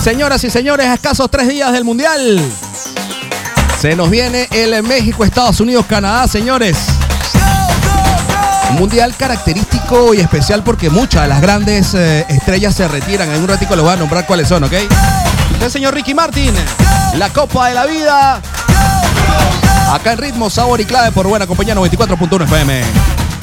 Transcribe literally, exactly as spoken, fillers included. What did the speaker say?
Señoras y señores, a escasos tres días del Mundial, se nos viene el México, Estados Unidos, Canadá, señores. Un mundial característico y especial porque muchas de las grandes eh, estrellas se retiran. En un ratico les voy a nombrar cuáles son, ¿ok? El señor Ricky Martin, la Copa de la Vida. Acá en Ritmo, Sabor y Clave por Buena Compañía noventa y cuatro punto uno F M.